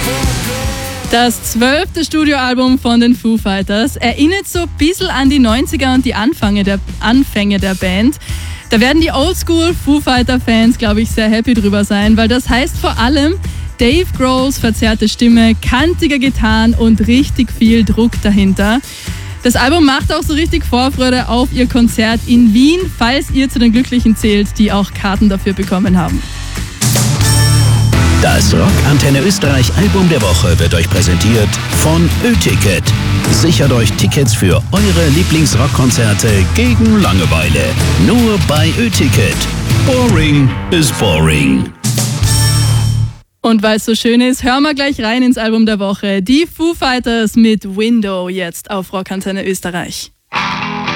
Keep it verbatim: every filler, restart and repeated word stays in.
Das zwölfte Studioalbum von den Foo Fighters erinnert so ein bisschen an die neunziger und die Anfänge der, Anfänge der Band. Da werden die Oldschool Foo Fighter-Fans, glaube ich, sehr happy drüber sein, weil das heißt vor allem Dave Grohls verzerrte Stimme, kantige Gitarren und richtig viel Druck dahinter. Das Album macht auch so richtig Vorfreude auf ihr Konzert in Wien, falls ihr zu den Glücklichen zählt, die auch Karten dafür bekommen haben. Das Rock Antenne Österreich Album der Woche wird euch präsentiert von Ö-Ticket. Sichert euch Tickets für eure Lieblingsrockkonzerte gegen Langeweile. Nur bei Ö-Ticket. Boring is boring. Und weil es so schön ist, hören wir gleich rein ins Album der Woche. Die Foo Fighters mit Window jetzt auf Rock Antenne Österreich.